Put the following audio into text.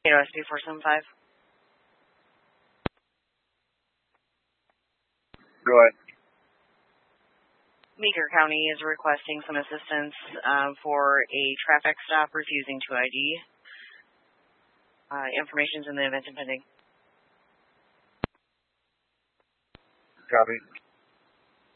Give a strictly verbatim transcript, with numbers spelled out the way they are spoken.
Kato S P four seven five. Go ahead. Meeker County is requesting some assistance um, for a traffic stop refusing to I D. Uh, information's in the event and pending. Copy.